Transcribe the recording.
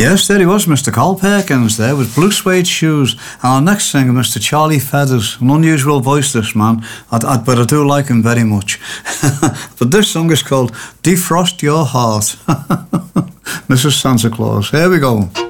Yes, there he was, Mr. Carl Perkins there with blue suede shoes. And our next singer, Mr. Charlie Feathers. An unusual voice, this man, but I do like him very much. But this song is called Defrost Your Heart. Mrs. Santa Claus. Here we go.